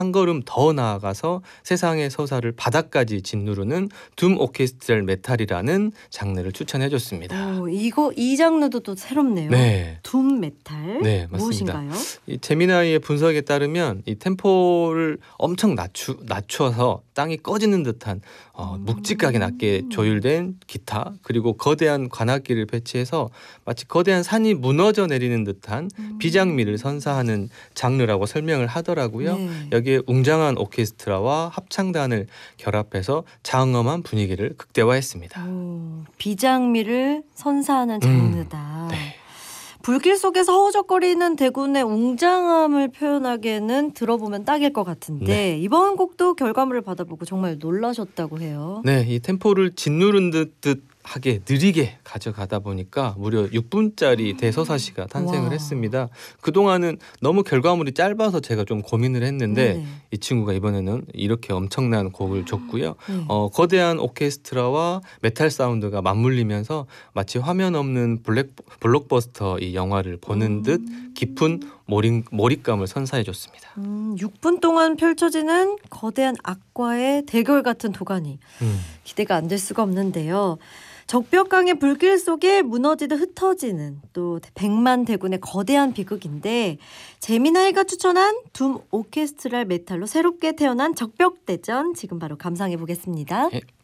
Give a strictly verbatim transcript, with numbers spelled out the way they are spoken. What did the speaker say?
한 걸음 더 나아가서 세상의 서사를 바닥까지 짓누르는 둠 오케스트랄 메탈이라는 장르를 추천해줬습니다. 오, 이거 이 장르도 또 새롭네요. 네. 둠 메탈. 네, 맞습니다. 무엇인가요? 이 제미나이의 분석에 따르면 이 템포를 엄청 낮추, 낮춰서 땅이 꺼지는 듯한 어, 묵직하게 낮게 조율된 기타, 그리고 거대한 관악기를 배치해서 마치 거대한 산이 무너져 내리는 듯한 음. 비장미를 선사하는 장르라고 설명을 하더라고요. 네. 여기에 웅장한 오케스트라와 합창단을 결합해서 장엄한 분위기를 극대화했습니다. 오, 비장미를 선사하는 장르다. 음, 네. 불길 속에서 허우적거리는 대군의 웅장함을 표현하기에는 들어보면 딱일 것 같은데 네. 이번 곡도 결과물을 받아보고 정말 놀라셨다고 해요. 네, 이 템포를 짓누른 듯 하게 느리게 가져가다 보니까 무려 육 분짜리 대서사시가 탄생을 와. 했습니다. 그동안은 너무 결과물이 짧아서 제가 좀 고민을 했는데 네네. 이 친구가 이번에는 이렇게 엄청난 곡을 줬고요. 네. 어, 거대한 오케스트라와 메탈 사운드가 맞물리면서 마치 화면 없는 블랙, 블록버스터 이 영화를 보는 듯 깊은 몰입, 몰입감을 선사해줬습니다. 음, 육 분 동안 펼쳐지는 거대한 악과의 대결 같은 도가니. 음. 기대가 안 될 수가 없는데요. 적벽강의 불길 속에 무너지듯 흩어지는 또 백만 대군의 거대한 비극인데 제미나이가 추천한 둠 오케스트랄 메탈로 새롭게 태어난 적벽대전 지금 바로 감상해 보겠습니다. 예.